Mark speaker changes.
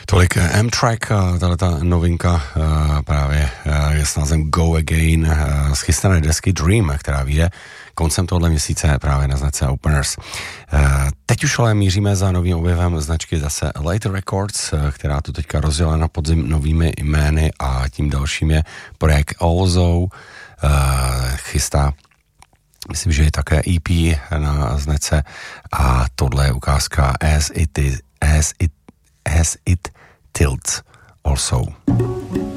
Speaker 1: Tolik M-Track, tato novinka právě je s názvem Go Again z chystané desky Dream, která vyjde koncem tohoto měsíce právě na značce Openers. Teď už ale míříme za novým objevem značky zase Later Records, která tu teďka rozjela na podzim novými jmény a tím dalším je projekt Alzo, chystá, myslím, že je také EP na značce a tohle je ukázka As It Tilts Also.